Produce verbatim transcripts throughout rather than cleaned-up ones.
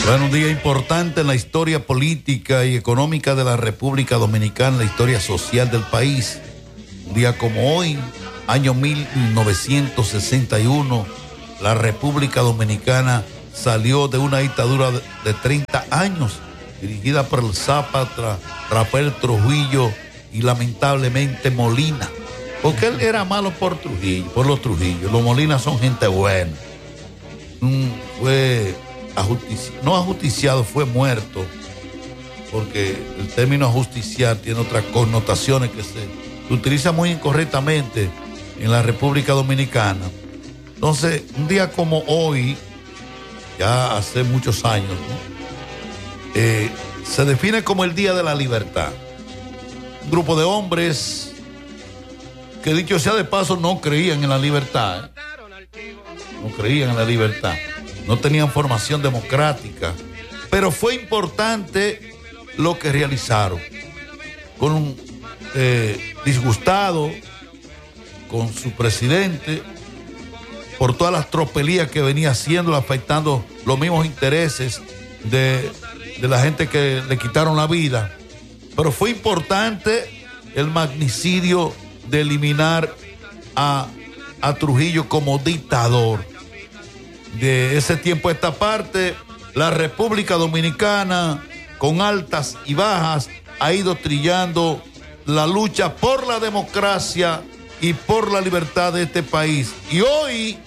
Bueno, un día importante en la historia política y económica de la República Dominicana, la historia social del país. Un día como hoy, año mil novecientos sesenta y uno, la República Dominicana salió de una dictadura de treinta años, dirigida por el Zapatra, Rafael Trujillo y lamentablemente Molina. Porque él era malo por Trujillo, por los Trujillos. Los Molinas son gente buena. Mm, fue ajustici- no ajusticiado, fue muerto. Porque el término ajusticiar tiene otras connotaciones que se utiliza muy incorrectamente en la República Dominicana. Entonces, un día como hoy, ya hace muchos años, ¿no? eh, se define como el Día de la Libertad. Un grupo de hombres que, dicho sea de paso, no creían en la libertad, ¿eh? no creían en la libertad, no tenían formación democrática, pero fue importante lo que realizaron, con un eh, disgustado con su presidente por todas las tropelías que venía haciendo, afectando los mismos intereses de, de la gente que le quitaron la vida. Pero fue importante el magnicidio de eliminar a, a Trujillo como dictador. De ese tiempo a esta parte, la República Dominicana, con altas y bajas, ha ido trillando la lucha por la democracia y por la libertad de este país. Y hoy,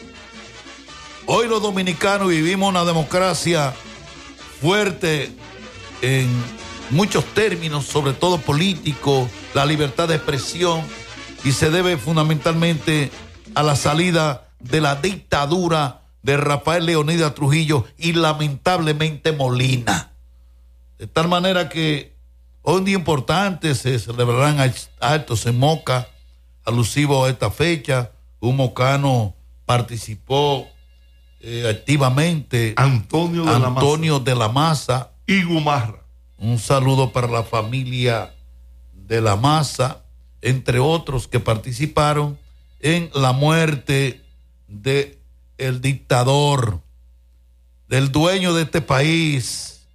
hoy los dominicanos vivimos una democracia fuerte en muchos términos, sobre todo políticos, la libertad de expresión, y se debe fundamentalmente a la salida de la dictadura de Rafael Leónidas Trujillo y lamentablemente Molina. De tal manera que hoy un día importante, se celebrarán actos en Moca alusivos a esta fecha. Un mocano participó eh, activamente, Antonio de Antonio la Maza de la Maza y Gumarra. Un saludo para la familia de la Maza, entre otros que participaron en la muerte de el dictador, del dueño de este país.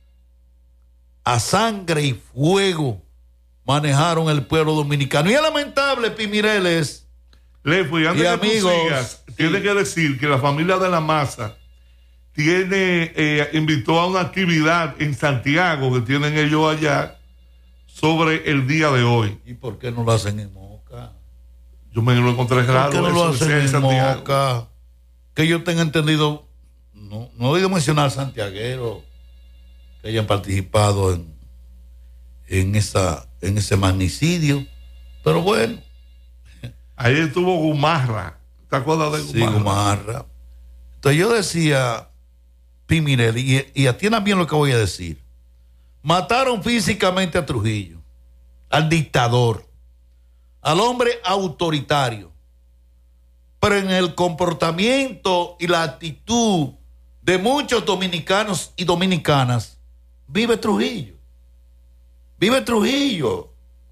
A sangre y fuego manejaron el pueblo dominicano. Y es lamentable, Pimireles. Lefo, y antes y que amigos, tú sigas, sí. tiene que decir que la familia de la Maza tiene, eh, invitó a una actividad en Santiago que tienen ellos allá sobre el día de hoy. ¿Y por qué no lo hacen en Moca? Yo me lo encontré raro. ¿Por qué no lo hacen en Santiago. Moca? Que yo tenga entendido, no, no he oído mencionar santiagueros que hayan participado en, en, esa, en ese magnicidio, pero bueno. Ahí estuvo Gumarra. ¿Te acuerdas de Gumarra? Sí, Gumarra. Entonces yo decía, Pimirel, y, y atiendan bien lo que voy a decir. Mataron físicamente a Trujillo, al dictador, al hombre autoritario, pero en el comportamiento y la actitud de muchos dominicanos y dominicanas vive Trujillo. Vive Trujillo.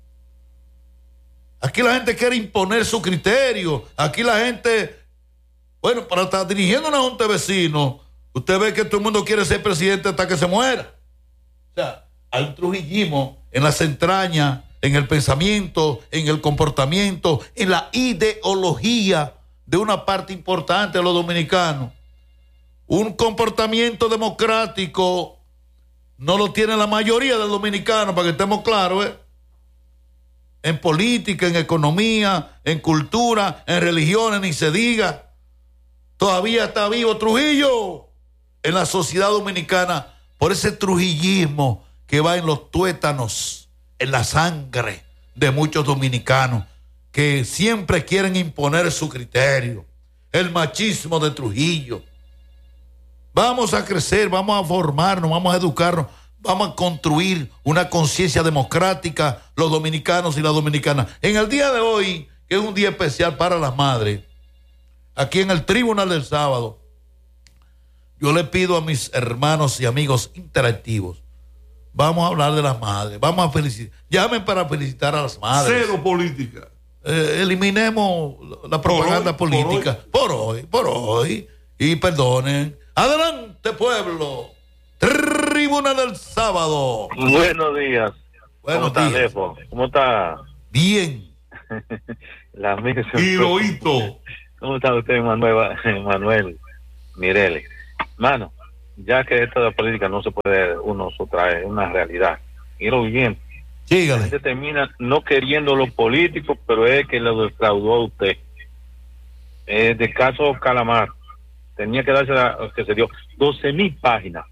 Aquí la gente quiere imponer su criterio. Aquí la gente, bueno, para estar dirigiendo una junta de vecinos, usted ve que todo el mundo quiere ser presidente hasta que se muera. O sea, hay un trujillismo en las entrañas, en el pensamiento, en el comportamiento, en la ideología de una parte importante de los dominicanos. Un comportamiento democrático no lo tiene la mayoría de los dominicanos, para que estemos claros, ¿eh? En política, en economía, en cultura, en religiones, ni se diga. Todavía está vivo Trujillo en la sociedad dominicana por ese trujillismo que va en los tuétanos, en la sangre de muchos dominicanos que siempre quieren imponer su criterio. El machismo de Trujillo. Vamos a crecer, vamos a formarnos, vamos a educarnos, vamos a construir una conciencia democrática, los dominicanos y las dominicanas. En el día de hoy, que es un día especial para las madres, aquí en el Tribunal del Sábado, yo le pido a mis hermanos y amigos interactivos, vamos a hablar de las madres, vamos a felicitar, llamen para felicitar a las madres. Cero política. Eh, eliminemos la propaganda por hoy, política por hoy, por hoy, por hoy, y perdonen. Adelante, pueblo. Tribuna del Sábado. Buenos días. Buenos ¿Cómo días. está, Lepo? ¿Cómo está? Bien. La amiga- Hirohito. ¿Cómo está usted, Manuel, Manuel Mireles? Mano, ya que esto de la política no se puede uno sustraer, es una realidad. Quiero bien. La Sígale. gente termina no queriendo los políticos, pero es que lo defraudó a usted. Es de caso Calamar. Tenía que darse la que se dio doce mil páginas.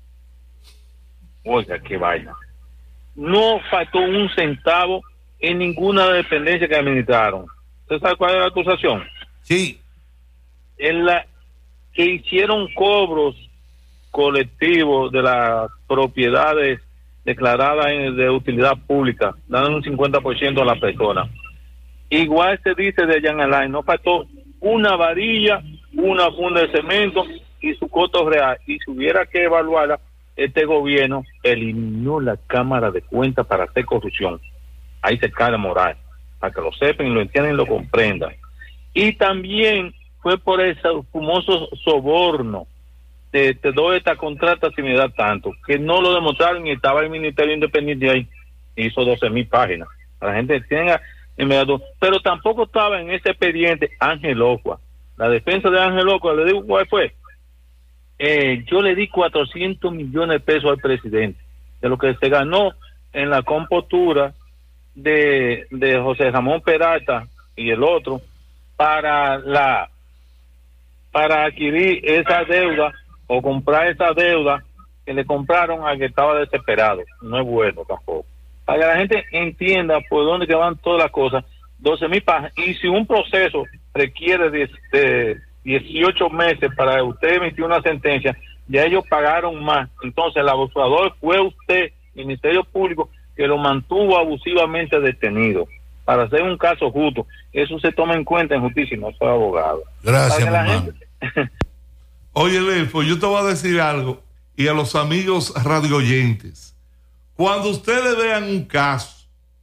Oiga, qué vaina. No faltó un centavo en ninguna dependencia que administraron. ¿Usted sabe cuál es la acusación? Sí. En la que hicieron cobros colectivos de las propiedades declaradas en- de utilidad pública, dando un cincuenta por ciento a la persona. Igual se dice de Jan Alain, no faltó una varilla, una funda de cemento y su costo real. Y si hubiera que evaluarla, este gobierno eliminó la Cámara de Cuentas para hacer corrupción. Ahí se cae la moral, para que lo sepan, lo entiendan y lo comprendan. Y también fue por ese famoso soborno de te doy esta contrata si me da tanto, que no lo demostraron y estaba el Ministerio Independiente ahí, hizo doce mil páginas. La gente tenga inmediato, pero tampoco estaba en ese expediente Ángel Ocua. La defensa de Ángel Ocua, le digo cuál fue. Eh, yo le di cuatrocientos millones de pesos al presidente, de lo que se ganó en la compostura de, de José Ramón Peralta y el otro, para la para adquirir esa deuda o comprar esa deuda que le compraron al que estaba desesperado. No es bueno tampoco. Para que la gente entienda por dónde que van todas las cosas, doce mil páginas. Y si un proceso requiere de, de dieciocho meses para usted emitir una sentencia, ya ellos pagaron más. Entonces el abusador fue usted, Ministerio Público, que lo mantuvo abusivamente detenido. Para hacer un caso justo, eso se toma en cuenta en justicia y no soy abogado. Gracias, Para que la hermano. gente- Oye, Lelfo, yo te voy a decir algo, y a los amigos radioyentes. Cuando ustedes vean un caso,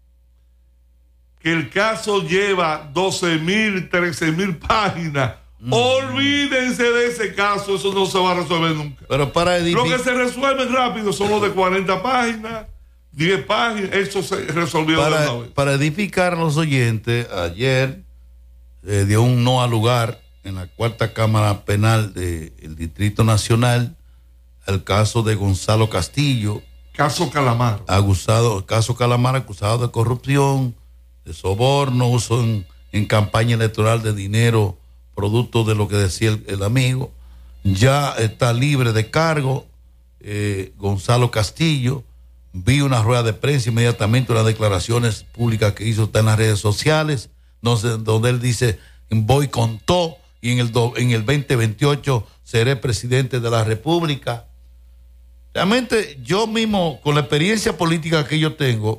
que el caso lleva doce mil, trece mil páginas, mm. olvídense de ese caso, eso no se va a resolver nunca. Pero para Lo que se resuelve rápido son los de cuarenta páginas, diez páginas, eso se resolvió para, de una vez. para edificar a los oyentes, ayer eh, dio un no al lugar en la cuarta Cámara Penal del Distrito Nacional el caso de Gonzalo Castillo. Caso Calamar. Acusado, caso Calamar, acusado de corrupción, de soborno, uso en, en campaña electoral de dinero, producto de lo que decía el, el amigo. Ya está libre de cargo eh, Gonzalo Castillo. Vi una rueda de prensa inmediatamente, unas declaraciones públicas que hizo, está en las redes sociales, donde, donde él dice, voy con todo y en el, do, en el veinte veintiocho seré presidente de la República. Realmente yo mismo, con la experiencia política que yo tengo,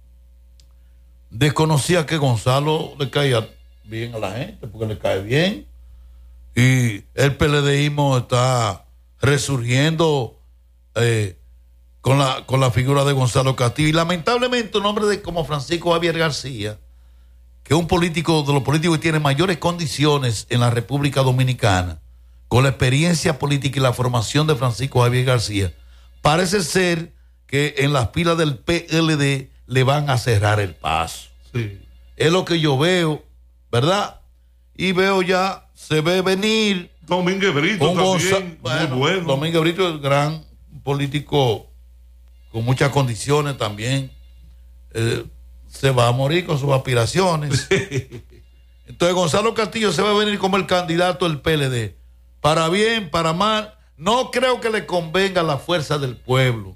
desconocía que Gonzalo le caía bien a la gente, porque le cae bien. Y el PLDismo está resurgiendo eh, con, la, con la figura de Gonzalo Castillo. Y lamentablemente un hombre de, como Francisco Javier García, que es un político de los políticos que tiene mayores condiciones en la República Dominicana, con la experiencia política y la formación de Francisco Javier García, parece ser que en las filas del P L D le van a cerrar el paso. Sí. Es lo que yo veo, ¿verdad? Y veo ya, se ve venir. Domínguez Brito también, Gonza- bueno, muy bueno. Domínguez Brito es gran político con muchas condiciones también. Eh, se va a morir con sus aspiraciones. Entonces Gonzalo Castillo se va a venir como el candidato del P L D. Para bien, para mal, no creo que le convenga la fuerza del pueblo.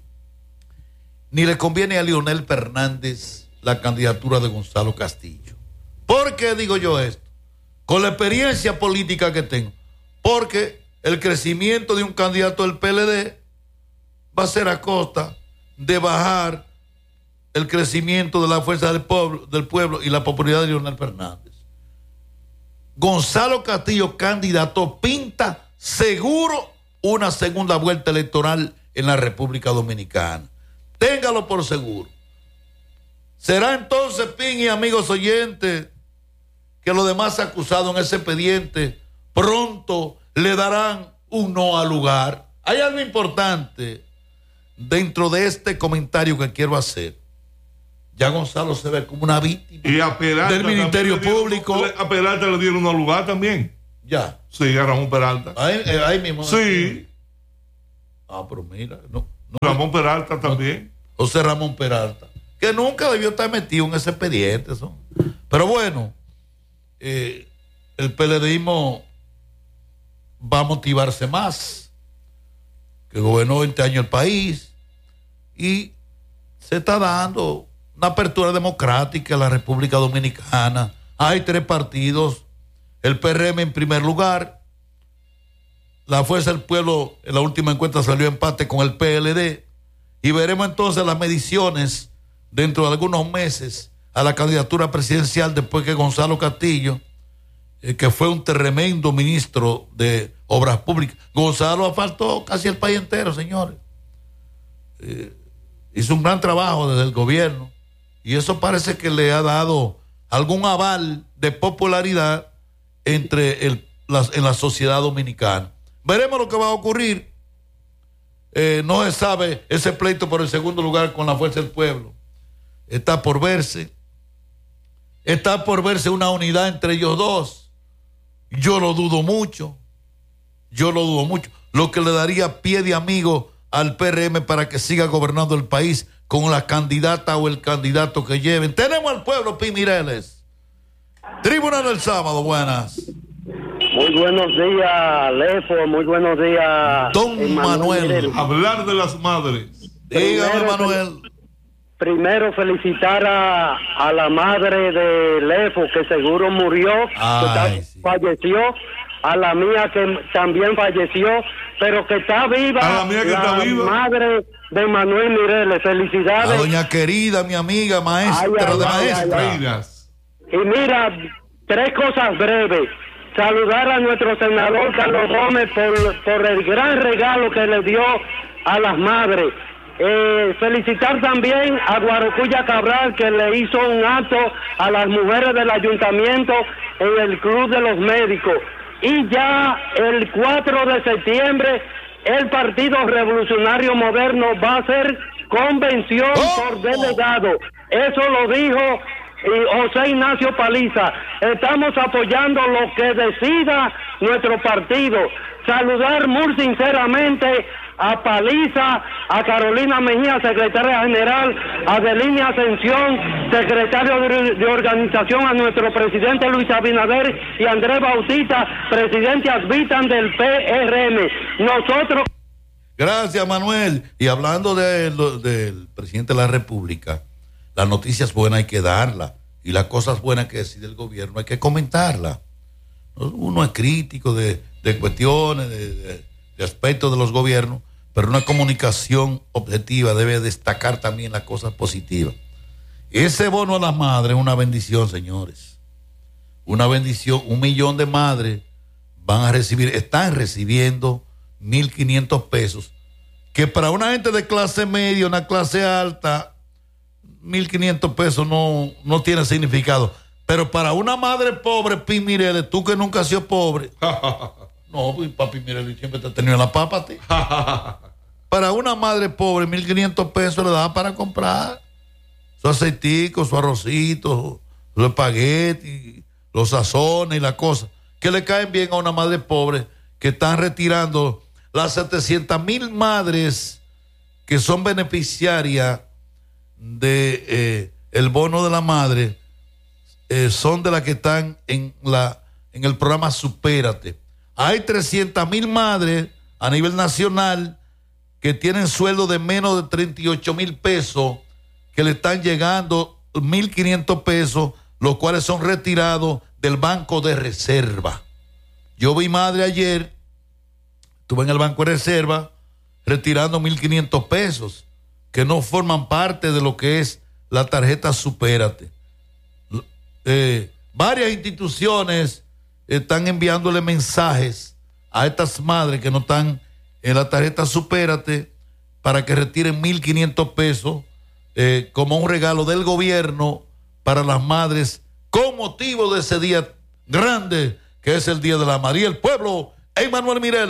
Ni le conviene a Leonel Fernández la candidatura de Gonzalo Castillo. ¿Por qué digo yo esto? Con la experiencia política que tengo. Porque el crecimiento de un candidato del P L D va a ser a costa de bajar el crecimiento de la fuerza del pueblo, del pueblo y la popularidad de Leonel Fernández. Gonzalo Castillo, candidato, pinta seguro una segunda vuelta electoral en la República Dominicana. Téngalo por seguro. Será entonces, Pin y amigos oyentes, que los demás acusados en ese expediente pronto le darán un no al lugar. Hay algo importante. dentro de este comentario que quiero hacer, ya Gonzalo se ve como una víctima y a Peralta del Ministerio dieron, Público. A Peralta le dieron un lugar también. Ya. Sí, a Ramón Peralta. Ahí, eh, ahí mismo. Sí. Ah, pero mira. No, no, Ramón Peralta no, también. José Ramón Peralta. Que nunca debió estar metido en ese expediente. Eso. Pero bueno, eh, el PLDismo va a motivarse más, que gobernó veinte años el país y se está dando una apertura democrática en la República Dominicana. Hay tres partidos, el P R M en primer lugar, la Fuerza del Pueblo en la última encuesta salió empate con el P L D, y veremos entonces las mediciones dentro de algunos meses a la candidatura presidencial después que Gonzalo Castillo, eh, que fue un tremendo ministro de Obras Públicas. Gonzalo asfaltó casi el país entero, señores. Eh, hizo un gran trabajo desde el gobierno y eso parece que le ha dado algún aval de popularidad entre el, las, en la sociedad dominicana. Veremos lo que va a ocurrir. Eh, no se sabe ese pleito por el segundo lugar con la Fuerza del Pueblo. Está por verse. Está por verse una unidad entre ellos dos. Yo lo dudo mucho. Yo lo dudo mucho. Lo que le daría pie de amigo al P R M para que siga gobernando el país con la candidata o el candidato que lleven. Tenemos al pueblo, Pi Mireles. Tribunal del Sábado, buenas. Muy buenos días, Lefo. Muy buenos días, Don Manuel. Manuel. Hablar de las madres. Dígame, Primero, Manuel. Primero felicitar a, a la madre de Lefo, que seguro murió, Ay, que sí. falleció, a la mía que también falleció, pero que está viva, A la mía que está viva. madre de Manuel Mireles. A Felicidades. doña querida, mi amiga, maestra Ay, ay, de ay, maestra. ay, ay. Reinas. Y mira, tres cosas breves. Saludar a nuestro senador Carlos Gómez por, por el gran regalo que le dio a las madres. Eh, felicitar también a Guarocuya Cabral, que le hizo un acto a las mujeres del ayuntamiento en el Club de los Médicos. Y ya el cuatro de septiembre el Partido Revolucionario Moderno va a hacer convención ¡Oh! por delegado. Eso lo dijo eh, José Ignacio Paliza. Estamos apoyando lo que decida nuestro partido. Saludar muy sinceramente a Paliza, a Carolina Mejía, secretaria general, a Adelina Ascensión, secretario de, de organización, a nuestro presidente Luis Abinader y Andrés Bautista, presidente advitan del P R M. Nosotros... Gracias, Manuel. Y hablando de lo- del presidente de la República, las noticias buenas hay que darlas y las cosas buenas que decide el gobierno hay que comentarlas. Uno es crítico de, de cuestiones, de, de, de aspectos de los gobiernos, pero una comunicación objetiva debe destacar también las cosas positivas. Ese bono a las madres es una bendición, señores. Una bendición. Un millón de madres van a recibir, están recibiendo mil quinientos pesos, que para una gente de clase media, una clase alta, mil quinientos pesos no, no tiene significado. Pero para una madre pobre, Pi Mireles, tú que nunca has sido pobre, no, pues papi Mireles siempre te ha tenido en la papa a ti. Para una madre pobre, mil quinientos pesos le da para comprar su aceitico, su arrocito, su espagueti, los sazones y las cosas que le caen bien a una madre pobre, que están retirando las setecientas mil madres que son beneficiarias de eh, el bono de la madre. Eh, son de las que están en la en el programa Supérate. Hay trescientas mil madres a nivel nacional que tienen sueldo de menos de treinta y ocho mil pesos, que le están llegando mil quinientos pesos, los cuales son retirados del Banco de Reserva. Yo vi madre ayer, estuve en el Banco de Reserva retirando mil quinientos pesos que no forman parte de lo que es la tarjeta Supérate. Eh, varias instituciones están enviándole mensajes a estas madres que no están en la tarjeta Supérate para que retiren mil quinientos pesos eh, como un regalo del gobierno para las madres con motivo de ese día grande que es el Día de la Madre. Y el pueblo, Emmanuel Mireles,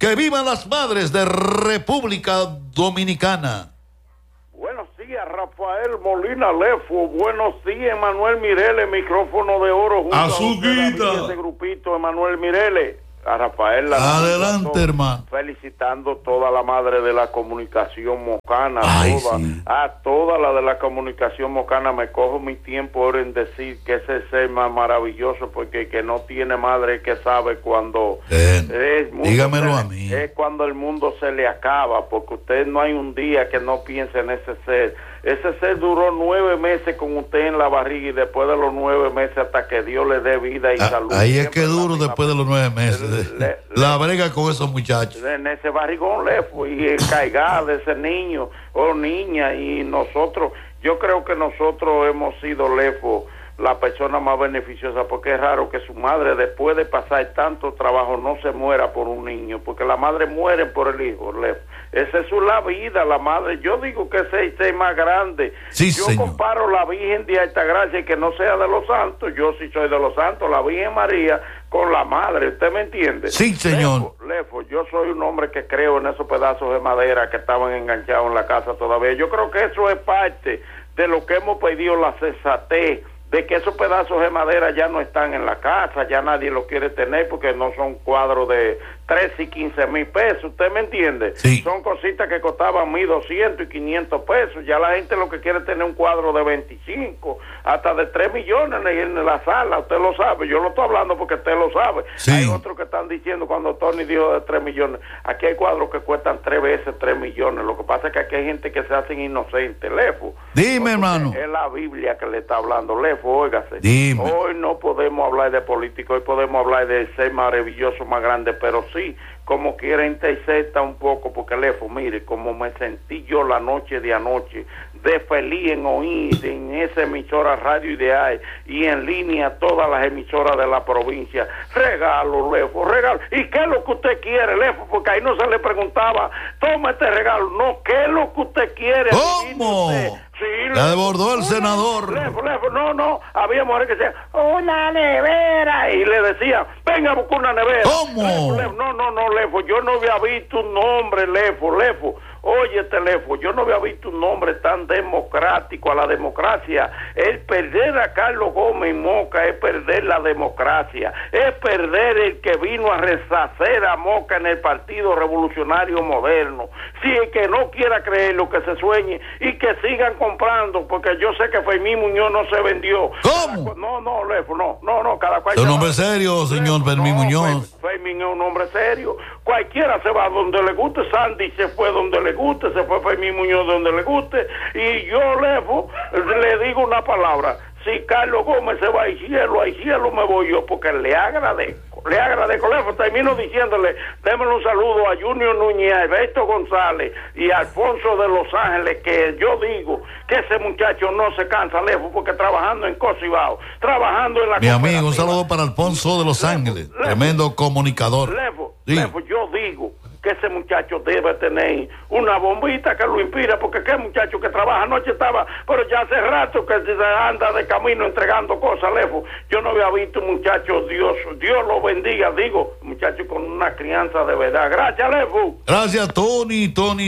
Que vivan las madres de República Dominicana. Buenos días, Rafael Molina Lefo. Buenos días, Emanuel Mireles, micrófono de oro. Junto Azuquita. a ese grupito, Emanuel Mireles. A Rafael. La Adelante, a hermano. Felicitando toda la madre de la comunicación mocana. Ay, toda, sí. A toda la de la comunicación mocana. Me cojo mi tiempo ahora en decir que ese ser más maravilloso, porque que no tiene madre que sabe cuando... Eh, es mundo dígamelo se, a mí. Es cuando el mundo se le acaba, porque usted no hay un día que no piense en ese ser. Ese ser duró nueve meses con usted en la barriga, y después de los nueve meses hasta que Dios le dé vida y Ah, salud. ahí es que Siempre duro la después de los nueve meses. Le- La brega con esos muchachos. en ese barrigón le fue y el caigar de ese niño o niña, y nosotros, yo creo que nosotros hemos sido lefo la persona más beneficiosa, porque es raro que su madre, después de pasar tanto trabajo, no se muera por un niño, porque la madre muere por el hijo, lefo. Esa es su la vida, la madre. Yo digo que ese es más grande. Sí, yo señor. comparo la Virgen de Altagracia, y que no sea de los santos, yo sí soy de los santos, la Virgen María con la madre, ¿usted me entiende? Sí, señor. Lefo, Lefo, yo soy un hombre que creo en esos pedazos de madera que estaban enganchados en la casa todavía. Yo creo que eso es parte de lo que hemos pedido, la sensatez, de que esos pedazos de madera ya no están en la casa, ya nadie los quiere tener, porque no son cuadros de trece y quince mil pesos, ¿usted me entiende? Sí. Son cositas que costaban mil doscientos y quinientos pesos. Ya la gente lo que quiere es tener un cuadro de veinticinco, hasta de tres millones en, en la sala, usted lo sabe. Yo lo estoy hablando porque usted lo sabe. Sí. Hay otros que están diciendo, cuando Tony dijo de tres millones, aquí hay cuadros que cuestan tres veces tres millones. Lo que pasa es que aquí hay gente que se hacen inocentes, Lefo. Dime, Porque hermano. es la Biblia que le está hablando, Lefo, óigase. Dime. Hoy no podemos hablar de política, hoy podemos hablar de ser maravilloso, más grande, pero sí, como quiera, intercepta un poco, porque Lefo, mire, como me sentí yo la noche de anoche, de feliz en oír en esa emisora Radio Ideal y en línea todas las emisoras de la provincia. Regalo, Lefo, regalo. ¿Y qué es lo que usted quiere, Lefo? Porque ahí no se le preguntaba, toma este regalo. No, ¿qué es lo que usted quiere? ¿Cómo? Sí, La desbordó el senador. Lefo, Lefo, no, no, había mujeres que decían, una nevera, y le decían, venga a buscar una nevera. ¿Cómo? Lefo, Lefo, no, no, no, Lefo, yo no había visto un nombre, Lefo, Lefo. Oye, teléfono, yo no había visto un nombre tan democrático a la democracia. El perder a Carlos Gómez Moca es perder la democracia, es perder el que vino a rehacer a Moca en el Partido Revolucionario Moderno. Si el que no quiera creer lo que se sueñe, y que sigan comprando, porque yo sé que Fermín Muñoz no se vendió. ¿Cómo? No, no, Lefo, no, no, no, cada cual. Es un se hombre va. serio, señor Lefo, Fermín no, Muñoz. Fermín es un hombre serio. Cualquiera se va donde le guste. Sandy se fue donde le guste, se fue Fermín Muñoz donde le guste. Y yo, Lefo, le digo una palabra: si Carlos Gómez se va al cielo, al cielo me voy yo, porque le agradezco, le agradezco. Lefo, termino diciéndole, démosle un saludo a Junior Núñez, a Alberto González y a Alfonso de Los Ángeles, que yo digo que ese muchacho no se cansa, Lefo, porque trabajando en Cocibao, trabajando en la Mi amigo, un cooperativa. saludo para Alfonso de Los Lefo, Ángeles, Lefo, tremendo comunicador. Lefo, Sí. Lefo, yo digo que ese muchacho debe tener una bombita que lo inspira, porque qué muchacho que trabaja, anoche estaba, pero ya hace rato que se anda de camino entregando cosas, Lefo. Yo no había visto un muchacho, Dios, Dios lo bendiga, digo, muchacho con una crianza de verdad. Gracias, Lefo. Gracias, Tony, Tony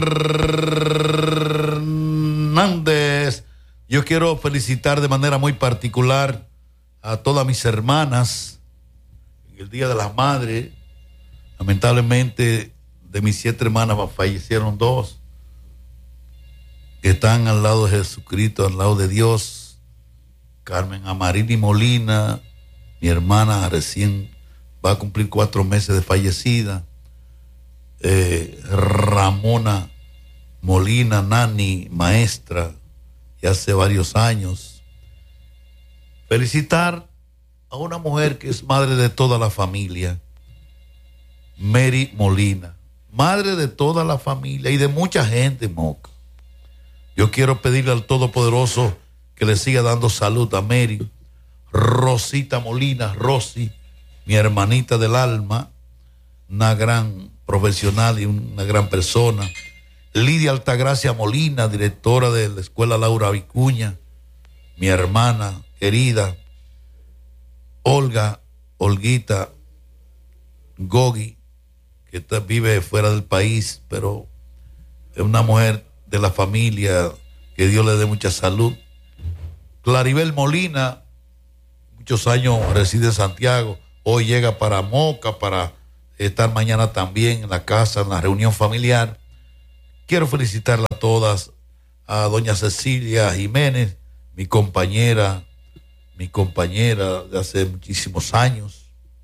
Fernández. Yo quiero felicitar de manera muy particular a todas mis hermanas en el Día de las Madres. Lamentablemente, de mis siete hermanas fallecieron dos, que están al lado de Jesucristo, al lado de Dios. Carmen Amarini Molina, mi hermana, recién va a cumplir cuatro meses de fallecida. Eh, Ramona Molina, nani, maestra, y hace varios años. Felicitar a una mujer que es madre de toda la familia, Mary Molina, madre de toda la familia y de mucha gente, Moca. Yo quiero pedirle al Todopoderoso que le siga dando salud a Mary. Rosita Molina, Rosy, mi hermanita del alma, una gran profesional y una gran persona. Lidia Altagracia Molina, directora de la Escuela Laura Vicuña, mi hermana querida. Olga, Olguita, Gogi, que está, vive fuera del país, pero es una mujer de la familia, que Dios le dé mucha salud. Claribel Molina, muchos años reside en Santiago, hoy llega para Moca para estar mañana también en la casa, en la reunión familiar. Quiero felicitarla a todas, a doña Cecilia Jiménez, mi compañera, mi compañera de hace muchísimos años,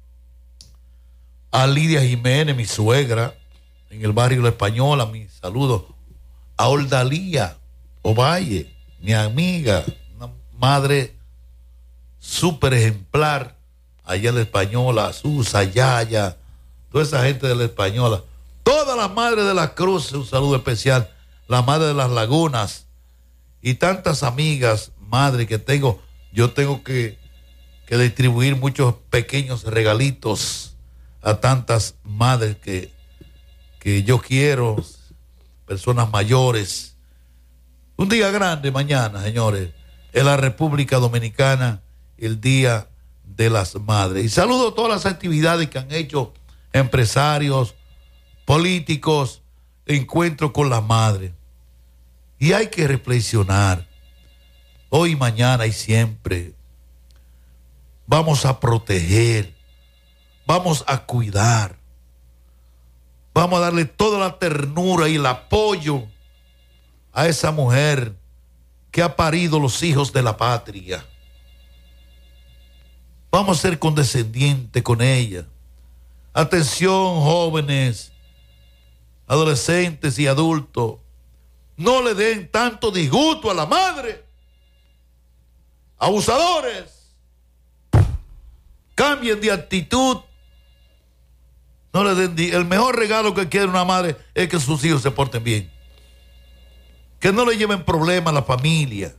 a Lidia Jiménez, mi suegra, en el barrio La Española, mi saludo, a Ordalía Ovalle, mi amiga, una madre súper ejemplar, allá en La Española, Susa, Yaya, toda esa gente de La Española, todas las madres de la Cruz, un saludo especial, la madre de las Lagunas, y tantas amigas, madre que tengo. Yo tengo que, que distribuir muchos pequeños regalitos a tantas madres que, que yo quiero, personas mayores. Un día grande mañana, señores, en la República Dominicana, el Día de las Madres. Y saludo a todas las actividades que han hecho empresarios, políticos, encuentro con la madre. Y hay que reflexionar. Hoy, mañana y siempre vamos a proteger, vamos a cuidar, vamos a darle toda la ternura y el apoyo a esa mujer que ha parido los hijos de la patria. Vamos a ser condescendientes con ella. Atención, jóvenes, adolescentes y adultos, no le den tanto disgusto a la madre. Abusadores, cambien de actitud. No le den di- el mejor regalo que quiere una madre es que sus hijos se porten bien, que no le lleven problemas a la familia.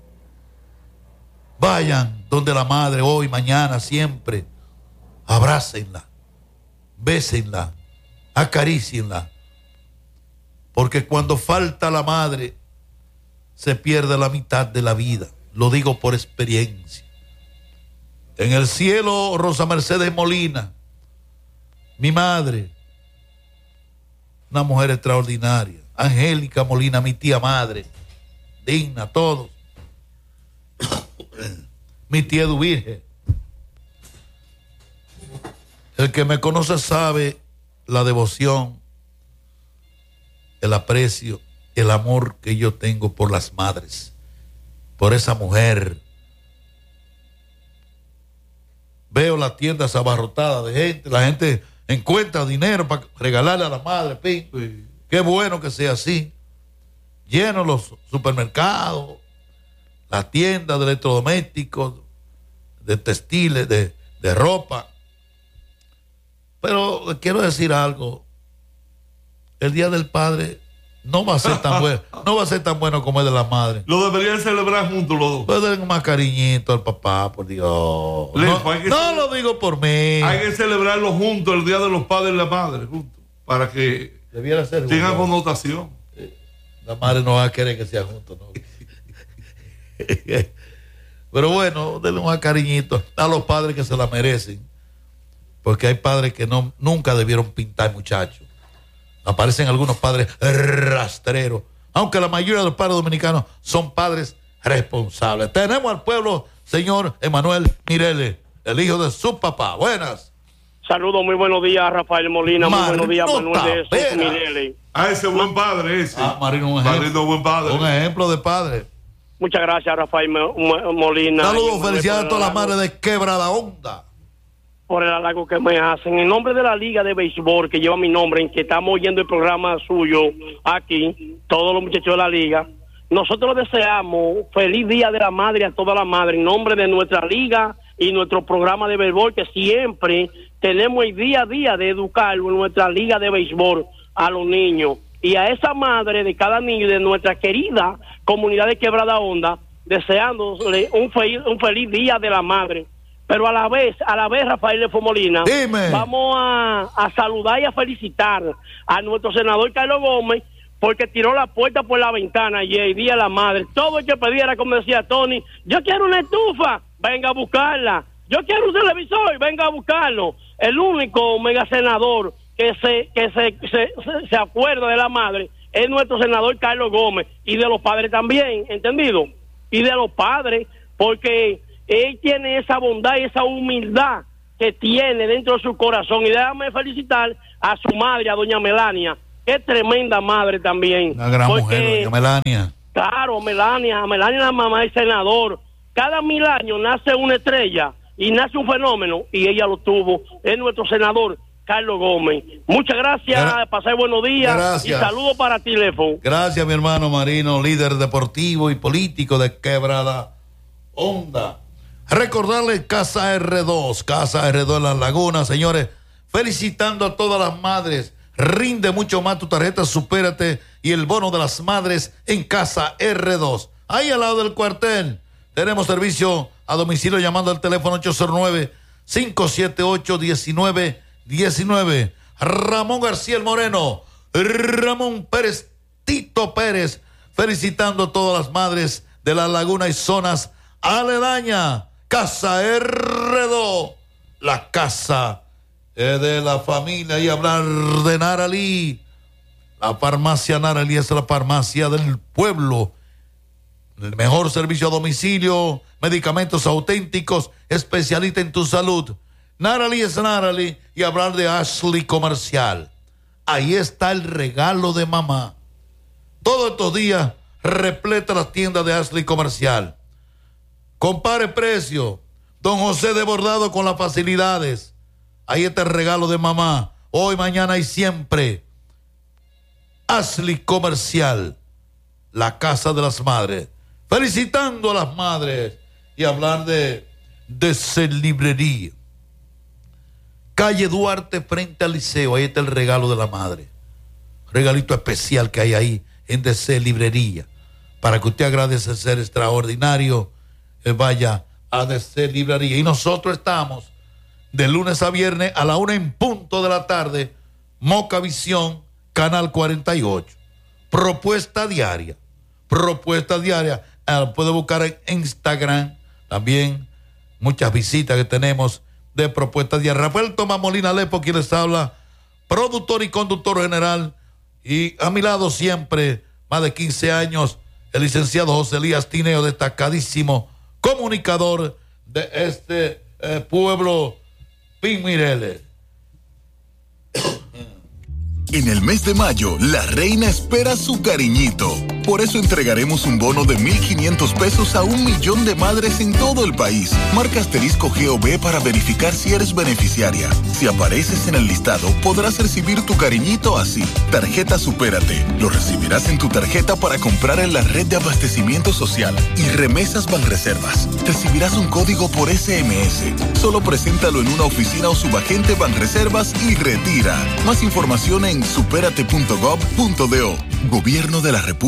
Vayan donde la madre hoy, mañana, siempre. Abrácenla, bésenla, acarícienla, porque cuando falta la madre se pierde la mitad de la vida. Lo digo por experiencia. En el cielo, Rosa Mercedes Molina, mi madre, una mujer extraordinaria. Angélica Molina, mi tía madre, digna, todos. Mi tía Eduvirgen. El que me conoce sabe la devoción, el aprecio, el amor que yo tengo por las madres, por esa mujer. Veo las tiendas abarrotadas de gente, la gente encuentra dinero para regalarle a la madre, pin. Sí. Qué bueno que sea así. Llenos los supermercados, las tiendas de electrodomésticos, de textiles, de, de ropa. Pero quiero decir algo. El Día del Padre no va a ser tan bueno, no va a ser tan bueno como el de la madre. Lo deberían celebrar juntos los dos. Pues den más cariñito al papá, por Dios. Lefo, no no lo digo por mí. Hay que celebrarlo juntos, el Día de los Padres y la Madre, juntos, para que debiera ser tengan connotación. La madre no va a querer que sea juntos, ¿no? Pero bueno, denle un cariñito a los padres que se la merecen, porque hay padres que no, nunca debieron pintar muchachos. Aparecen algunos padres rastreros, aunque la mayoría de los padres dominicanos son padres responsables. Tenemos al pueblo, señor Emanuel Mireles, el hijo de su papá. Buenas. Saludos, muy buenos días, Rafael Molina. Mar- muy buenos días, no Manuel de tapera. Jesús Mireles. A ese buen padre, ese. Ah, Marino, un ejemplo. Marino, buen padre. Un ejemplo de padre. Muchas gracias, Rafael Mo- Mo- Molina. Saludos, Y felicidades a todas las por el madres de Quebrada Onda. por el halago que me hacen. En nombre de la Liga de Béisbol, que lleva mi nombre, en que estamos oyendo el programa suyo aquí, todos los muchachos de la Liga, nosotros deseamos feliz Día de la Madre a toda la madre, en nombre de nuestra Liga y nuestro programa de béisbol, que siempre tenemos el día a día de educarlo en nuestra Liga de Béisbol a los niños. Y a esa madre de cada niño de nuestra querida comunidad de Quebrada Onda, deseándole un feliz, un feliz Día de la Madre. Pero a la vez, a la vez, Rafael Lefo Molina, Dime. vamos a, a saludar y a felicitar a nuestro senador Carlos Gómez, porque tiró la puerta por la ventana ayer, Día de la Madre. Todo el que pidiera, como decía Tony, yo quiero una estufa, venga a buscarla. Yo quiero un televisor, venga a buscarlo. El único mega senador que se que se, se, se, se acuerda de la madre es nuestro senador Carlos Gómez, y de los padres también, ¿entendido? Y de los padres, porque él tiene esa bondad y esa humildad que tiene dentro de su corazón. Y déjame felicitar a su madre, a doña Melania, que es tremenda madre también. Una gran porque, mujer, doña Melania. Claro, Melania, Melania es la mamá del senador. Cada mil años nace una estrella y nace un fenómeno, y ella lo tuvo. Es nuestro senador Carlos Gómez. Muchas gracias, Gra- pasar buenos días. Gracias. Y saludos para ti, Lefo. Gracias, mi hermano Marino, líder deportivo y político de Quebrada Honda. Recordarle Casa R dos, Casa R dos en Las Lagunas, señores, felicitando a todas las madres. Rinde mucho más tu tarjeta, supérate, y el bono de las madres en Casa R dos. Ahí al lado del cuartel, tenemos servicio a domicilio llamando al teléfono ocho cero nueve, cinco siete ocho, uno nueve uno nueve. Ramón García el Moreno, Ramón Pérez, Tito Pérez, felicitando a todas las madres de La Laguna y zonas aledañas. Casa R dos, la casa eh, de la familia. Y hablar de Naralí, la farmacia Naralí es la farmacia del pueblo. El mejor servicio a domicilio, medicamentos auténticos, especialista en tu salud. Naralí es Naralí. Y hablar de Ashley Comercial. Ahí está el regalo de mamá. Todos estos días repleta las tiendas de Ashley Comercial. Compare precio. Don José de Bordado con las facilidades. Ahí está el regalo de mamá. Hoy, mañana y siempre. Ashley Comercial, la casa de las madres. Felicitando a las madres. Y hablar de de Celibrería. Calle Duarte frente al Liceo, ahí está el regalo de la madre. Regalito especial que hay ahí en D C Librería. Para que usted agradezca ese ser extraordinario, eh, vaya a D C Librería. Y nosotros estamos de lunes a viernes a la una en punto de la tarde, Moca Visión, Canal cuarenta y ocho. Propuesta diaria. Propuesta diaria. Eh, puede buscar en Instagram también muchas visitas que tenemos de Propuesta Diaria. Rafael Tomás Molina Lepo, quien les habla, productor y conductor general, y a mi lado siempre, más de quince años, el licenciado José Elías Tineo, destacadísimo comunicador de este eh, pueblo Pimireles. En el mes de mayo, la reina espera su cariñito. Por eso entregaremos un bono de mil quinientos pesos a un millón de madres en todo el país. Marca asterisco G O B para verificar si eres beneficiaria. Si apareces en el listado, podrás recibir tu cariñito así. Tarjeta Supérate. Lo recibirás en tu tarjeta para comprar en la red de abastecimiento social. Y Remesas Banreservas. Recibirás un código por S M S. Solo preséntalo en una oficina o subagente Banreservas y retira. Más información en supérate punto gov punto do. Gobierno de la República.